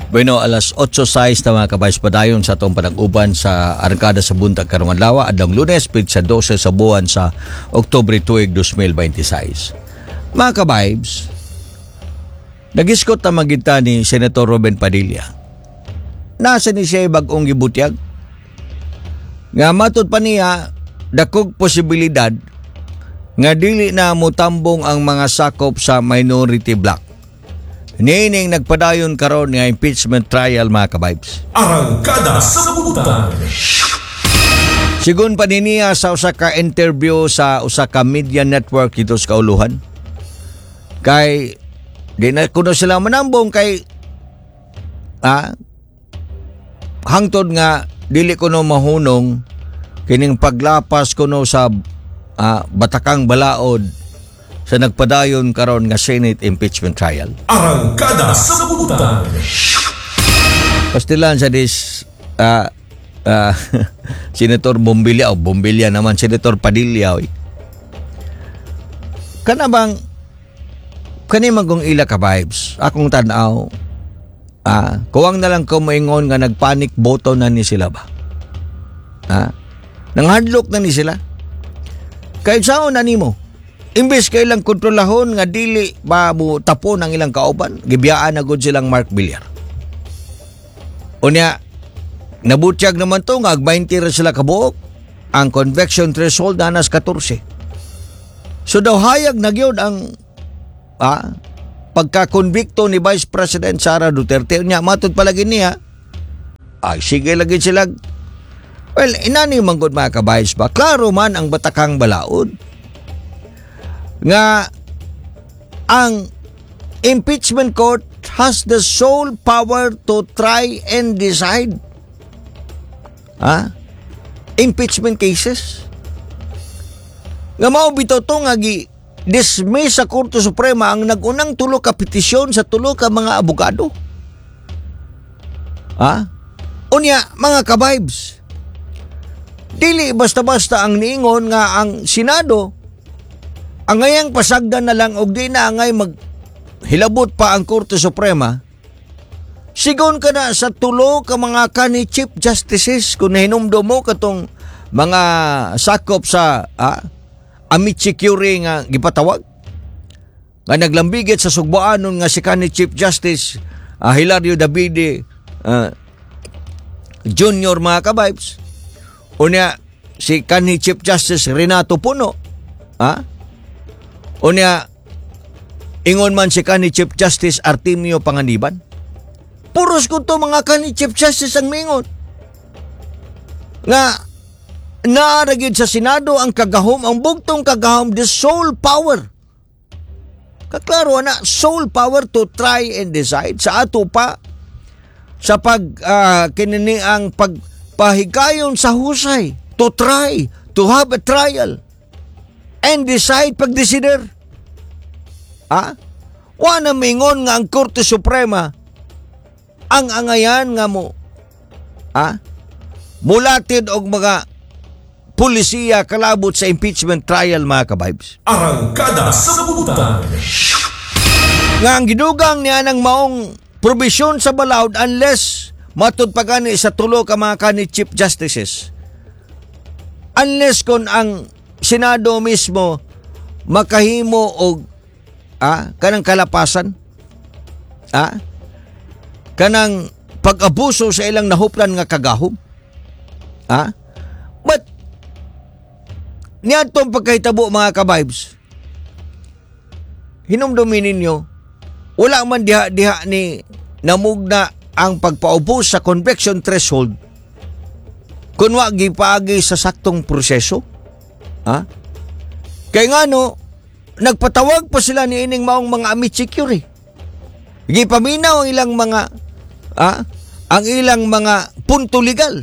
Bueno, alas 8:06 na mga kabays padayon sa atong panag-uban sa Arkada sa Buntag karong adlaw adlong Lunes sa 12 sa buwan sa Oktubre tuig 2026. Mga kabaybs, nagiskot na magita ni Senator Ruben Padilla. Nasa ni siya bag-ong gibutyag? Nga matod pa niya, dakog posibilidad nga dili na mutambong ang mga sakop sa minority bloc. Nining nagpadayon karon nga impeachment trial mga kabaybs. Arangkada sa Buntag. Sigun pa niya sa usa ka interview sa usa ka media network dito sa kauluhan. Kay di na kuno sila manambong kay hangtod nga dili kuno mahunong kining paglapas kuno sa batakang balaod sa nagpadayon karon nga Senate impeachment trial. Arangkada sa Buntag. Pastilan sa dis Senator Bombilya naman Senator Padilla oy. Kana bang kani magong ila ka vibes akong tan-aw kuwang na lang ko moingon nga nagpanic button na ni sila ba. Nanghadlok na ni sila. Kay sao na nimo? Imbes kay ilang kontrolahon nga dili ba mo tapon ang ilang kauban, gibiyaan na gud silang Mark Villar. Unya, nabutyag naman to nga 20 ra sila kabuok, ang conviction threshold na nas 14. So daw hayag na gyud ang pagka-convicto ni Vice President Sara Duterte. Unya, matod palagi niya, sige lagi sila. Well, inani man gud mga kabayis ba? Klaro man ang batakang balaod nga ang impeachment court has the sole power to try and decide impeachment cases. Nga mao bitaw to nga dismiss sa Korte Suprema ang nagunang tulo ka petisyon sa tulo ka mga abogado. Unya mga kabibes, dili basta-basta ang niingon nga ang Senado ang ngayang pasagdan na lang og di na angay maghilabot pa ang Korte Suprema. Sigon ka na sa tulo ka mga kani Chief Justices kung hinumdo mo katong mga sakop sa Amici Curie nga gipatawag. Nga naglambigit sa sugboanon nga si kani Chief Justice Hilario Davide Junior mga kabibes. Unya si kani Chief Justice Renato Puno. Unya, ingon man si kani Chief Justice Artemio Panganiban. Puros ko to mga kani Chief Justice ang mingon. Nga, naaragid sa Senado ang kagahom, ang bugtong kagahom, the sole power. Kaklaro na, sole power to try and decide. Sa ato pa, sa kinini ang pagpahigayon sa husay, to try, to have a trial. And decide pag-desider. Wana mingon nga ang Korte Suprema ang angayan nga mo mulatid og mga pulisiya kalabot sa impeachment trial mga kabibes. Arangkada sa Buntag. Nga ang gidugang niya ng maong probisyon sa balaod unless matud pa gani sa tulo ka mga kani Chief Justices. Unless kon ang Senado mismo makahimo og kanang kalapasan, kanang pag-abuso sa ilang nahuplan nga kagahom. But niadtong pagkahitabo mga kabibes, hinumdumin ninyo, wala man diha ni namugna ang pagpaubos sa conviction threshold kung wa gipaagi sa saktong proseso. Kaya nga nagpatawag pa sila ni ining maong mga Amici Curie. Gipaminaw ang ilang mga punto legal.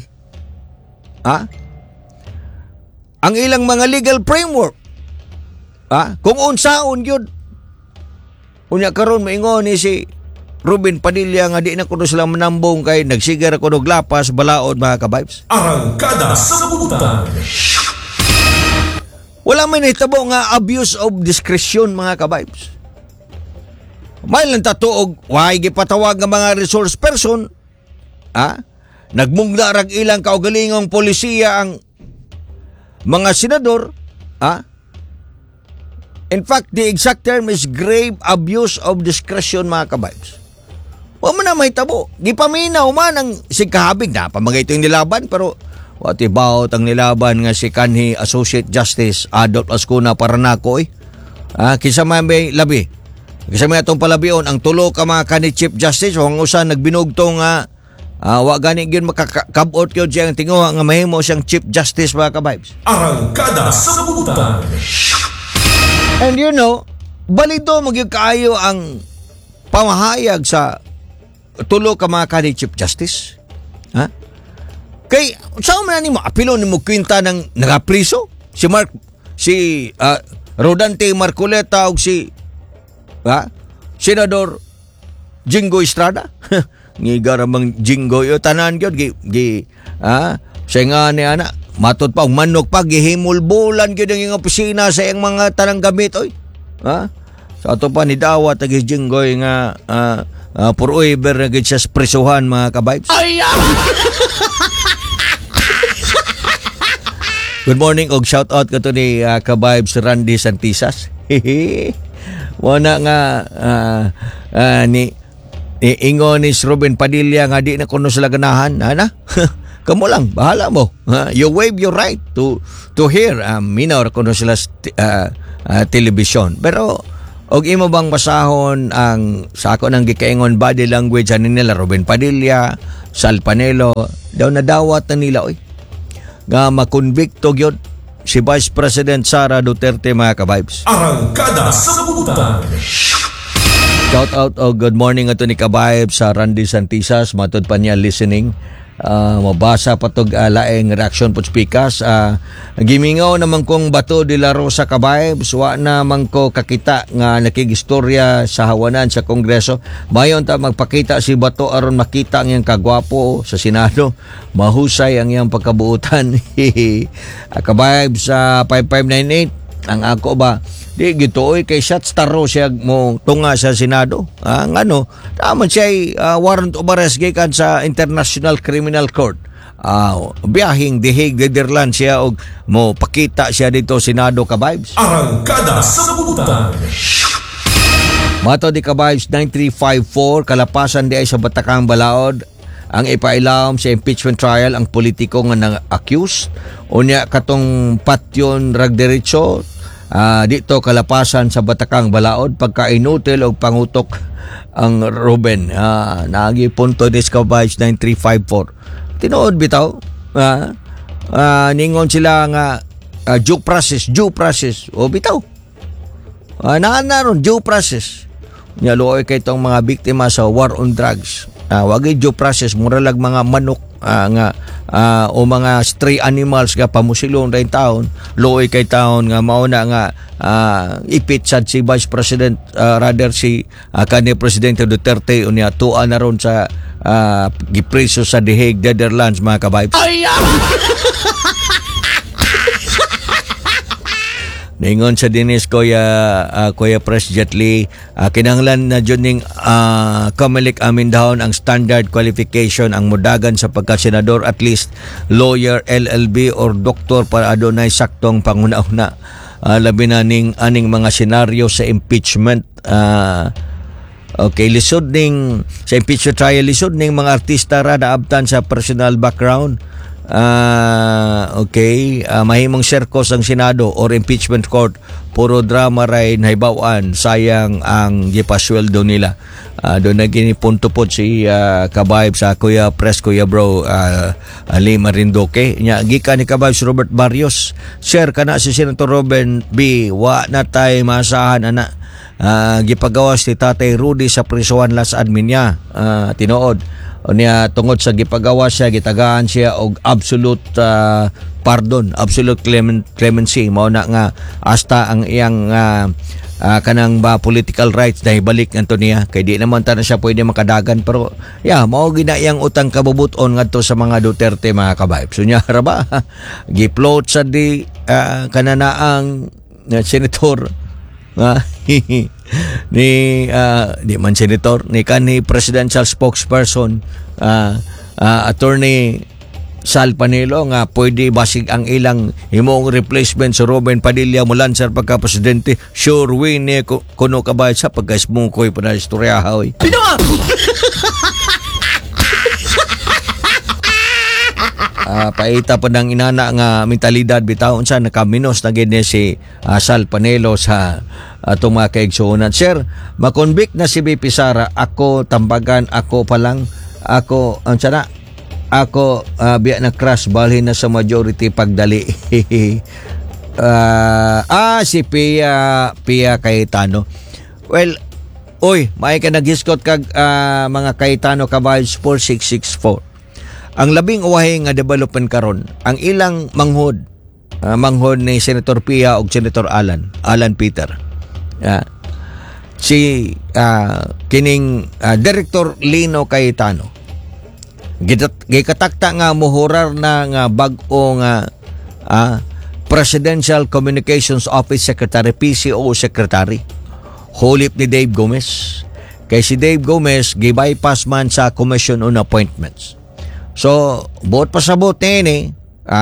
Ang ilang mga legal framework. Kung unsaon yun. Unya karon maingon ni si Ruben Padilla nga di na kuno sila manambong kay nagsigar ko og lapas balaod mga kabibes. Arangkada sa Buntag. Wala may nahitabo nga abuse of discretion mga kabibes. may lang tatuog, why gipatawag ng mga resource person, nagmungla rag ilang kaugalingong polisiya ang mga senador, in fact, the exact term is grave abuse of discretion, mga kabibes. Wa man na may tabo. Gipaminaw man ang si kahabig na pamagay ito yung nilaban, pero wati bawat ang nilaban nga si kanhi Associate Justice Adolf Ascuna Paranako, kisa may labi. Kisa may atong palabion, ang tulo ka mga kanhi Chief Justice, ang usa nagbinugtong wa gani gyud makakabot gyud siya ang tinguha nga mahimo siyang Chief Justice, mga kabibes. Arangkada sa Sabutan. And balito magyud kaayo ang pamahayag sa tulo ka mga kanhi Chief Justice. Kay saan man nimo apilo nimo kwinta ng nagapriso si Rodante Marcoleta ug si Senador Jingo Estrada. Ngiga ramang Jingo yo tanan gyud senga ni ana matud pa manok pa gihimulbulan gyud ang opisina sa iyang mga tanang gamit oy. Sa ato pa ni dawat ag Jingo nga forever na gyud siya sa prisuhan, mga kabibes. Good morning og shout out kato ni kabibes Randy Santisas. Wana nga ni ingon ni Ruben Padilla nga di na kuno sila ganahan, kamo lang, bahala mo. You waive your right to hear minor kuno sila television. Pero og imo bang basahon ang sa ako nang gikaingon body language ani nila Ruben Padilla, Sal Panelo, daw nadawat na nila oy nga makonbikto gyud si Vice President Sara Duterte, mga kabibes. Arangkada sa Sabutan. Shout out o good morning ato ni kabibes sa Randy Santisas, matod pa niya listening. Mabasa patog laing reaction po speakers. Gimingaw naman kong Bato de la Rosa, kabibes, wa naman ko kakita nga nakigistorya sa hawanan sa Kongreso. Mayon ta magpakita si Bato aron makita ang iyang kagwapo sa Senado, mahusay ang iyang pagkabuutan. Kabibes sa 5598 ang ako ba di gituoy kay shots taro siya mo tunga sa Senado. Ang naman siya warrant of arrest gikan sa International Criminal Court. Biyahing The Hague, Netherlands siya og mo pakita siya dito Senado, kabibes. Arangkada sa Sabutan. Mato di kabibes 9354 kalapasan di ay sa Batakang Balaod ang ipailawom sa impeachment trial ang politiko nga nang-accused unya katong patyon rag derecho dito kalapasan sa Batakang Balaod pagkainutil og pangutok ang Ruben. Naagi punto dis kabibes 9354 tinuod bitaw ningon sila nga due process o bitaw naron due process nya luoy kay tong mga biktima sa war on drugs. Wagi due process mura lag mga manok o mga stray animals nga pamusilon rin taon, luoy kay taon nga mauna nga ipit sad si Vice President rather si kanhi Presidente Duterte unya tuan na ron sa gipreso sa The Hague, Netherlands, mga kabibes. Ningon sa dinis Kuya Pres Jetli, kinahanglan na dyan ning Comelec amin dahon ang standard qualification ang mudagan sa pagkasenador, at least lawyer, LLB or doktor para adunay saktong panguna-una. Labi na aning mga senaryo sa impeachment. Okay, lisod ning sa impeachment trial, lisod ning mga artista ra naabtan sa personal background. Mahimong serkos ang Senado or impeachment court, puro drama ray nahibawan, sayang ang gipasweldo nila. Doon na ginipunto po si kabibes sa Kuya Pres, Kuya Bro Ali Marindoque nya gikan ni kabibes Robert Barrios. Sir, kana si Senator Ruben B, wa na tay masahan ana gipagawas ni Tatay Rudy sa prisuhan last admin niya. Tinuod niya tungod sa gipagawas siya, gitagaan siya og absolute pardon, absolute clemency, mao na nga hasta ang iyang kanang political rights na ibalik ngadto niya, kay di naman ta na siya pwede makadagan, pero mao gina iyang utang kabubuton ngadto sa mga Duterte, mga kabibes. So nya ra ba giploat sa di kananaang senator di man senator ni presidential spokesperson attorney Sal Panelo nga pwede basig ang ilang himong replacement sa Robin Padilla mulan sa pagka-presidente. Sure win ni kuno kabay sa pagka-smukoy pa na istorya hoy. Paita pa ng inana nga mentalidad bitaon sa nakaminos na gini si Sal Panelo sa atong mga kaigsuonan. Sir, makonvict na si BP Sara, ako tambagan, ako pa lang, ako ang sana ako biya na crash balhin na sa majority pagdali. Si Pia Cayetano. Well, oy, may ka naghiskot kag mga Cayetano Caballos 4664. Ang labing uwahe nga development karon, ang ilang manghod ni Senator Pia ug Senator Alan Peter. Si kining Director Lino Cayetano gikatakta nga muhurar na nga bag-o nga Presidential Communications Office Secretary, PCO Secretary, hulip ni Dave Gomez. Kay si Dave Gomez gi-bypass man sa Commission on Appointments. So buot pasabot ni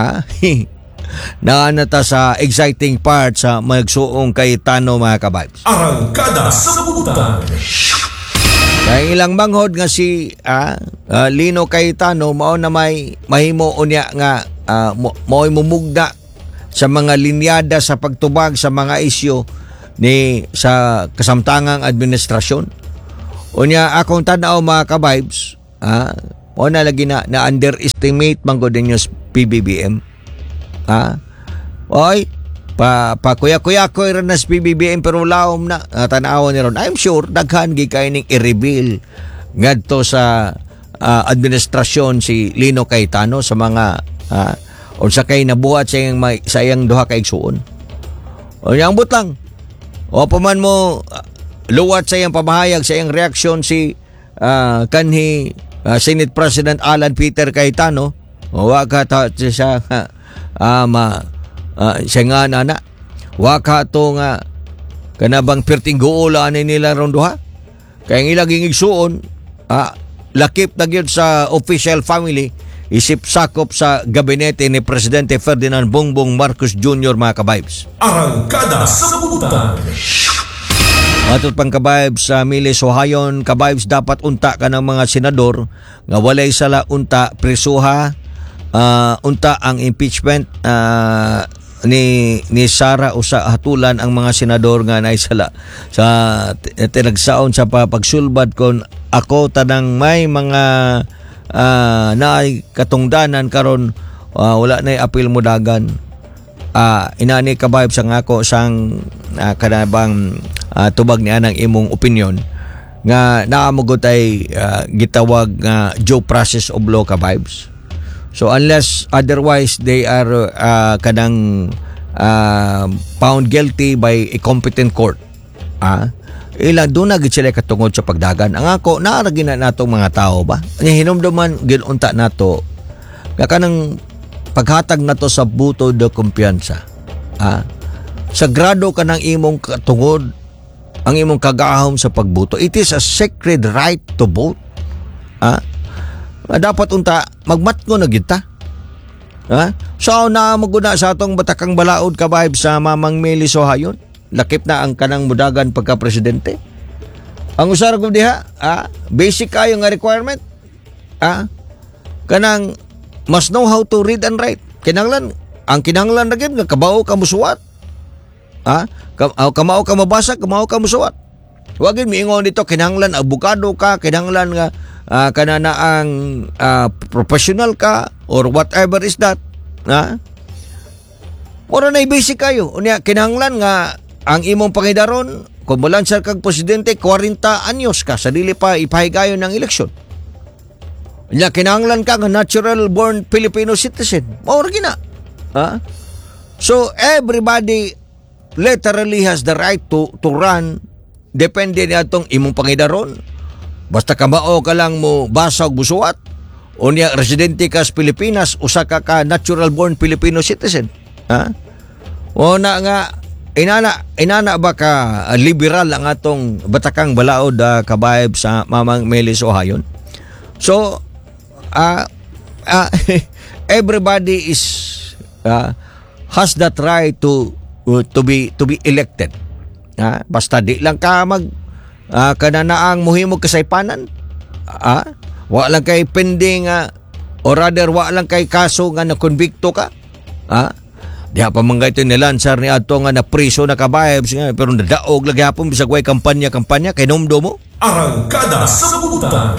naanata sa exciting part sa magsuong Cayetano mga kabibs. Arangkada sa Sabutan. Kaya ilang manghod nga si Lino Cayetano mao na may mahimo unya nga mao'y mumugda sa mga linyada sa pagtubag sa mga isyu ni sa kasamtangang administrasyon. Unya akong tan-aw mga ka-vibes, o na lagi na underestimate man gud ninyo PBBM. Oy, kuya-kuya ko rin na sa PBBM pero laom na tanawan ni ron. I'm sure daghan gikay ning i-reveal ngadto sa administrasyon si Lino Cayetano sa mga unsa kay nabuhat sa iyang duha ka igsuon. O yang butang. O paman mo luwat sa iyang pamahayag sa iyang reaksyon si kanhi Senate President Alan Peter Cayetano. O wa ka ta siya siya nga na waka to nga kanabang perting guula ni nila ron duha kaya ang ilang igsuon lakip na gyud sa official family isip sakop sa gabinete ni Presidente Ferdinand Bongbong Marcos Jr. mga kabibes. Arangkada sa Sabutan. Matut pang kabibes sa Milis Ohayon kabibes dapat unta ka ng mga senador nga walay sala unta prisuha unta ang impeachment ni Sara usa hatulan ang mga senador nga naisala sa tinagsaon sa pagsulbad kon ako tanang may mga naay katungdanan karon wala nay apil mo dagan inani ka vibe sa ngako sang kanabang tubag niya ng imong opinion nga naamugod ay gitawag nga due process of law ka vibes. So unless otherwise they are kanang found guilty by a competent court, ilang doon na gid sila katungod sa pagdagan. Ang ako naaragi na natong mga tao ba? Hinumduman ginunta nato nga kanang paghatag nato sa buto de kumpiyansa. Sagrado ka ng imong katungod, ang imong kagahom sa pagbuto. It is a sacred right to vote. Dapat unta magmatgo na kita. So na maguna sa atong batakang balaod ka vibe sa Mamang Milis Ohayon. Lakip na ang kanang mudagan pagka presidente. Ang usar ko diha, basic kayo nga requirement. Kanang must know how to read and write. Kinahanglan na gyud nga kabaw ka musuwat. Kamao ka mabasa, kamao ka musuwat. Wagin miingon dito kinahanglan abogado ka, kinahanglan nga kanana ang professional ka or whatever is that. Mura na basic kayo. Unya kinahanglan nga ang imong pangidaron kung mulansar kag presidente 40 anyos ka sa dili pa ipahigayon ng eleksyon. Unya kinahanglan ka nga natural born Filipino citizen. Mao gina. So everybody literally has the right to run depende ni atong imong pangidaron. Basta kamao ka lang mo basa og busuat. Unya residente ka sa Pilipinas, usa ka natural born Filipino citizen. O na nga inana ba ka liberal ang atong batakang balaod kabayb sa Mamang Melis Ohayon? So everybody has that right to be elected. Basta di lang ka kananaang muhimog kasaypanan. Wa lang kay pending or rather wa lang kay kaso nga na konbikto ka. Diha pa man ito nilansar ni ato nga na priso na kabayabs nga pero nadaog lagi hapon bisag way kampanya kay numdo mo. Arangkada sa Butan.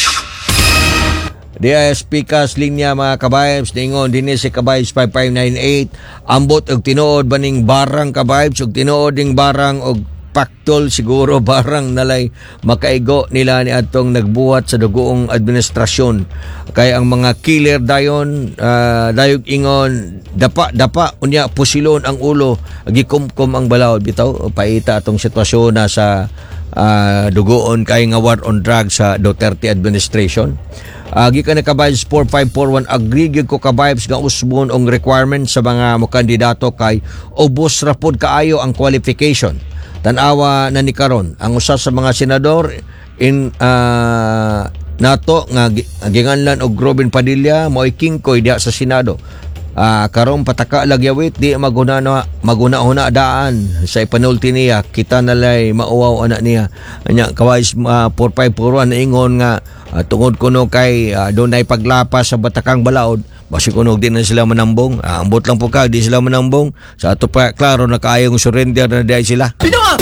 DISP kas linya mga kabayabs ningon dinhi si kabayabs 5598 ambot og tinuod baning barang kabayabs og tinuod ding barang og paktol siguro barang nalay makaigo nila ni atong nagbuhat sa dugoong administrasyon kay ang mga killer dayon dayog ingon dapa unya pusilon ang ulo gikumkum ang balawod bitaw paita atong sitwasyon na sa dugoon kay nga war on drugs sa Duterte administration. Gikan na kabayos 4541 agree gyud ko kabayos nga usbon ang requirement sa mga kandidato kay ubos ra pod kaayo ang qualification. Tanawa na ni karon ang usa sa mga senador in nato nga ginganlan og Robin Padilla mo'y kingkoy diha sa Senado. Karon pataka lagyawit di maguna daan sa ipanulti niya kita nalay mauwaw ana niya anya kawais 4541 ingon nga tungod kuno kay dunay paglapas sa batakang balaod basi kuno di na sila manambong ambot lang po ka di sila manambong sa ato pa klaro na kaayong surrender na diay sila.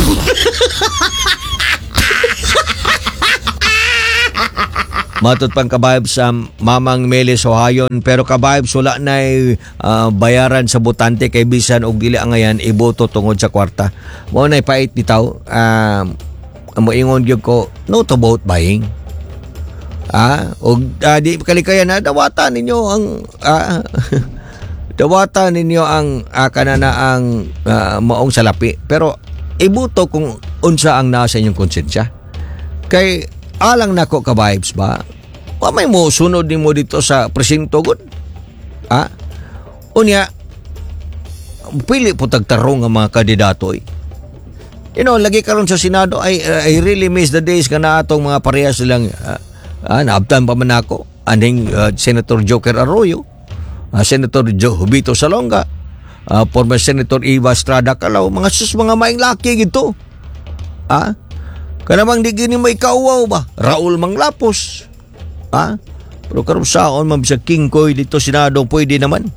Matud pang kabayb sa Mamang Melis Ohayon pero kabayb wala na bayaran sa botante kay bisan og dili angayan iboto tungod sa kwarta. Mo na pait bitaw moingon gyud ko no to vote buying. Og di kalikayan na dawatan ninyo ang dawatan ninyo ang kanana ang maong salapi pero iboto kung unsa ang nasa inyong konsensya. Kay alang nako ka vibes ba? Wa may mo sunod nimo dito sa presinto gud. Unya pili po tagtarong ang mga kandidato. Lagi karon sa Senado I really miss the days kana atong mga parehas silang naabtan pa man ako aning Senator Joker Arroyo, Senator Joe Hubito Salonga, former Senator Eva Estrada Calao, mga maing laki gito. Kanamang di gini may kauwaw ba? Raul Manglapos. Pero karon saon man sa King Koy dito Senado pwede naman.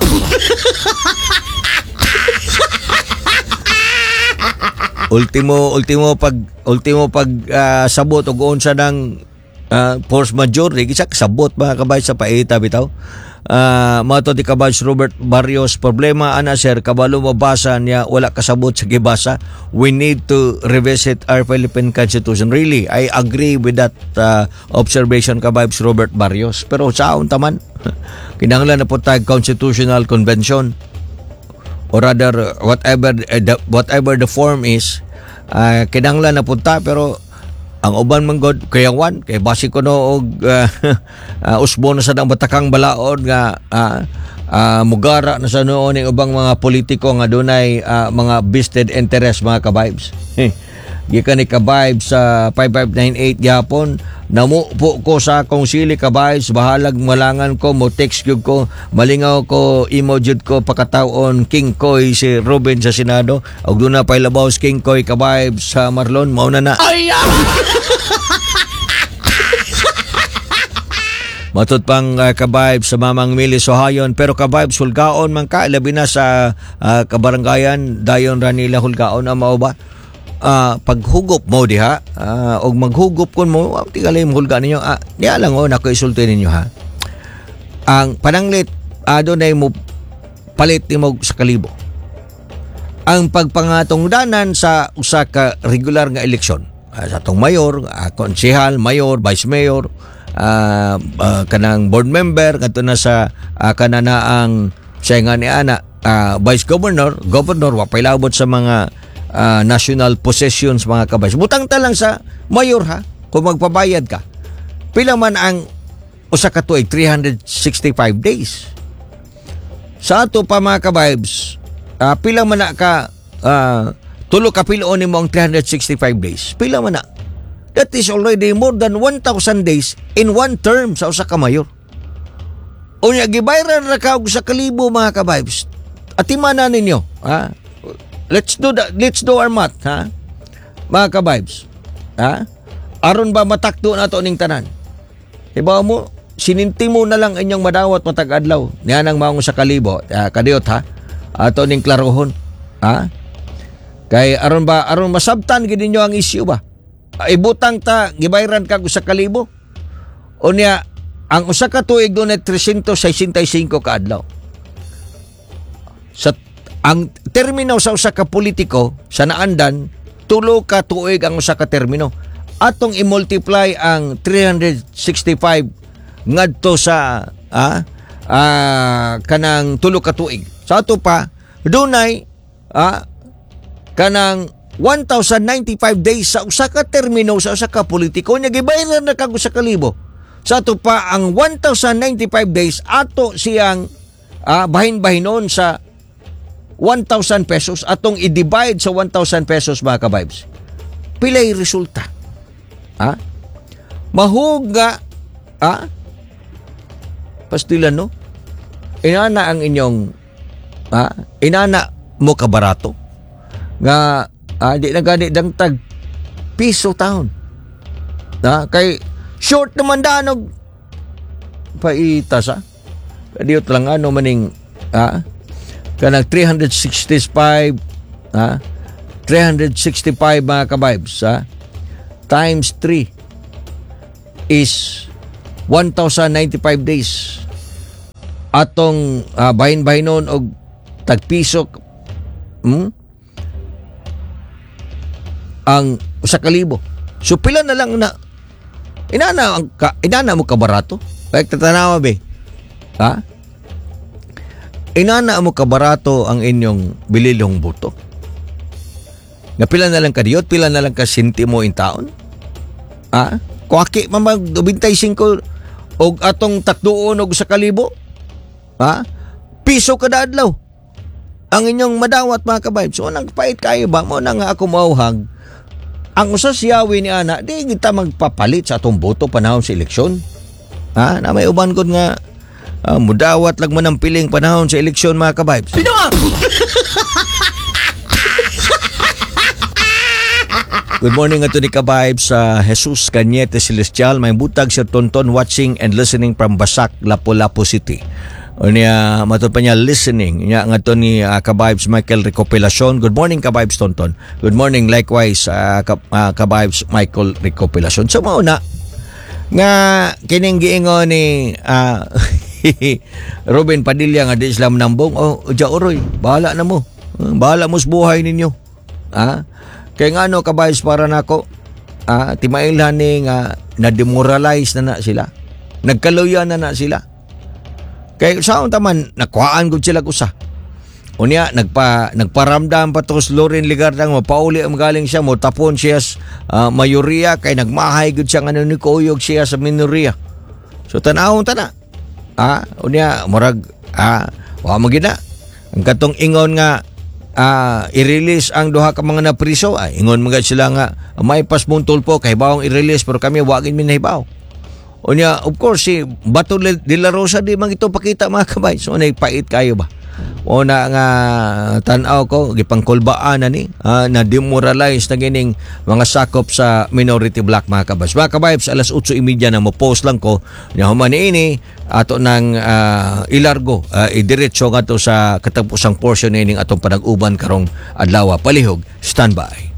ultimo pag sabot og unsa nang force majeure gisa sabot ba kabay sa paita bitaw. Mato di kabay Robert Barrios problema ana sir kabalo mabasa niya wala kasabot sa gibasa. We need to revisit our Philippine Constitution. Really, I agree with that observation kabay Robert Barrios. Pero saon taman kinahanglan na po tag constitutional convention or rather whatever the form is kinahanglan na punta pero ang uban man god kayawan kay basi ko no og usbo na sa dang batakang balaod nga mugara na sa noon ng ubang mga politiko nga dunay mga vested interest mga ka-vibes. Gikan ni ka-vibes sa 5598 gyapon namupo ko sa akong sili ka-vibes bahalag malangan ko mo text gyud ko malingaw ko emoji ko pakataon King Koy si Ruben sa Senado og duna pay labaw King Koy ka-vibes sa Marlon mao na. Matud pang ka-vibes sa Mamang Melis Ohayon pero ka-vibes hulgaon man ka labi na sa kabaranggayan dayon ra nila hulgaon mao ba? Paghugop mo diha og maghugop kun mo tigalay mo hulga ninyo niya lang nako isulti ninyo ha ang pananglit adunay mo palit nimo sa kalibo ang pagpangatungdanan sa usa ka regular nga eleksyon sa tong mayor konsehal mayor vice mayor kanang board member kadto na sa kananaang sayngan ni ana vice governor wa pay labot sa mga national possessions mga kabays. Butang ta lang sa mayor ha kung magpabayad ka. Pila man ang usa ka tuig 365 days. Sa ato pa mga kabays, pila man na ka tulo ka piloon nimo ang 365 days. Pila man na? That is already more than 1,000 days in one term sa usa ka mayor. Unya gibayran ra ka og 1,000 mga ka-vibes. Atimanan ninyo, ha? Let's do our math, ha? Mga ka-vibes. Ha? Aron ba matakdo na to ning tanan? Ibaw mo, sininti mo na lang inyong madawat matag adlaw. Niya nang maong 1,000, kadiyot ha. Ato ning klarohon, ha? Kay aron masabtan gid ninyo ang issue ba? Ibutang ta gibayran kag 1,000. Unya ang usa ka tuig dunay 365 ka adlaw. Sa ang termino sa usa ka politiko sa naandan, tulo ka tuig ang usa ka termino. Atong i-multiply ang 365 ngadto sa kanang tulo ka tuig. Sa ato pa dunay kanang 1,095 days sa usa ka termino sa usa ka politiko nya gibayran na kag 1,000. Sa ato pa ang 1,095 days ato siyang bahin-bahinon sa 1,000 pesos atong i-divide sa 1,000 pesos mga ka-vibes. Pilay resulta. Mahuga pastilan no? Inana ang inyong inana mo kabarato nga di na gani dangtag piso taon. Kay short naman danog paitas kadiyot lang maning kanang 365 mga ka-vibes times 3 is 1,095 days atong bahin-bahinon og tagpiso ang 1,000. So pila na lang na inana mo ka barato. Like tatanawa be. Inana mo ka barato ang inyong bililong buto. Nga pila na lang ka diyot, pila na lang ka sentimo in taon. Kuwaki mamag 25 og atong takduon og 1,000. Piso kada adlaw ang inyong madawat mga ka-vibes. So nang pait kayo ba mo na nga ako mauhag ang usa siyawi ni ana di kita magpapalit sa atong boto panahon sa eleksyon. Na may uban gud nga mudawat lang man ang piling panahon sa eleksyon mga ka-vibes. Good morning ato ni ka-vibes sa Jesus Cañete Celestial. May butag Sir Tonton watching and listening from Basak, Lapu-Lapu City. O niya, matod pa niya listening. Niya nga to ni ka-vibes Michael Recopilacion. Good morning ka-vibes Tonton. Good morning likewise ka-vibes Michael Recopilacion. So mauna, nga kining giingon ni Ruben Padilla nga di Islam nambong. Diya oroy, bahala na mo. Bahala mo sa buhay ninyo. Kaya nga ka-vibes para nako, timailhan ni nga na-demoralize na sila. Nagkaluyan na sila. Kaya saan taman, nakuhaan ko sila kusa. Unya, nagparamdam pa to sa Loren Ligardang, mapauli ang galing siya, mo tapon siya sa mayoriya, kay nagmahay gud siya nga ni Kuyog siya sa minoriya. So, tanahon tana. Unya, murag, magina. Ang katong ingon nga, i-release ang duha ka mga napriso, ingon mga sila nga, may pasmong tulpo, kay bawang i-release, pero kami wagin minahibaw. Unya, of course, si Bato de la Rosa di mang ito pakita mga kabay. So, naipait kayo ba? O na nga tanaw ko, gipangkulbaan na ni, na-demoralize na gining mga sakop sa minority black mga kabay. Mga kabay, sa alas 8:30 na mo post lang ko, na humani ini, ato ng ilargo, idiretso nga to sa katapusang portion nining atong panag-uban karong adlaw. Palihog, standby.